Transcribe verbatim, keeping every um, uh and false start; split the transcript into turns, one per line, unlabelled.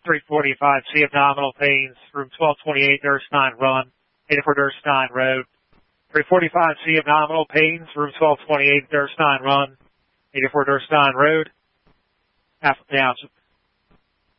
three forty-five C abdominal pains, room twelve twenty-eight, Durstein Run, eighty-four Durstein Road. three forty-five C abdominal pains, room twelve twenty-eight, Durstein Run, eighty-four Durstein Road, Apple Township.